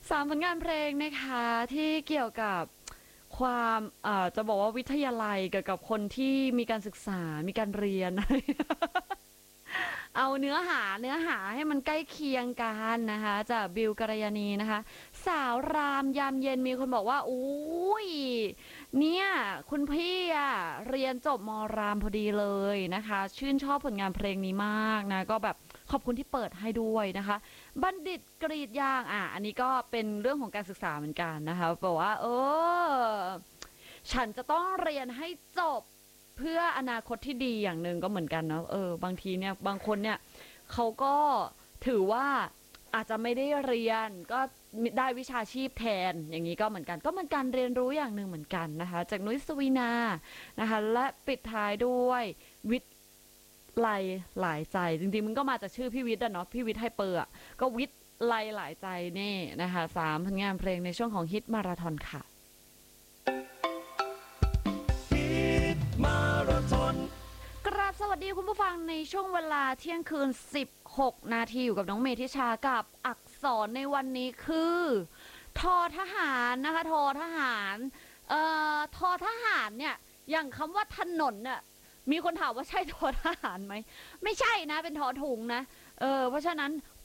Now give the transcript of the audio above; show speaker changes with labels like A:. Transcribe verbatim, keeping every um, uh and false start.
A: สามผลงานเพลงนะคะที่เกี่ยวกับความเอ่อจะบอกว่าวิทยาลัยเกี่ยวกับคนที่มีการศึกษามีการเรียน เอาเนื้อหาเนื้อหาให้มันใกล้เคียงกันนะคะจากบิวกัลยาณีนะคะสาวรามยามเย็นมีคนบอกว่าอุ้ยเนี่ยคุณพี่อะเรียนจบมรามพอดีเลยนะคะชื่นชอบผลงานเพลงนี้มากนะก็แบบขอบคุณที่เปิดให้ด้วยนะคะบัณฑิตกรีดยางอ่ะอันนี้ก็เป็นเรื่องของการศึกษาเหมือนกันนะคะบอกว่าเออฉันจะต้องเรียนให้จบ เพื่ออนาคตที่ดีอย่างหนึ่งก็เหมือนกันเนาะเออบางทีเนี่ยบางคนเนี่ยเขาก็ถือว่าอาจจะไม่ได้เรียนก็ได้วิชาชีพแทนอย่างนี้ก็เหมือนกันก็เป็นการเรียนรู้อย่างหนึ่งเหมือนกันนะคะจากนุ้ยสวีนานะคะและปิดท้ายด้วยวิทย์ไลหลายใจจริงๆมันก็มาจากชื่อพี่วิทย์อะเนาะพี่วิทย์ไฮเปอร์อะก็วิทย์ไลหลายใจนี่นะคะสามผลงานเพลงในช่วงของฮิตมาราธอนค่ะ
B: มาราธอน
A: กราบสวัสดีคุณผู้ฟังในช่วงเวลาเที่ยงคืนสิบหกนาทีอยู่กับน้องเมธิชากับอักษรในวันนี้คือทอทหารนะคะทอทหารเอ่อทอทหารเนี่ยอย่างคำว่าถนนเนี่ยมีคนถามว่าใช่ทอทหารไหมไม่ใช่นะเป็นทอถุงนะเออเพราะฉะนั้น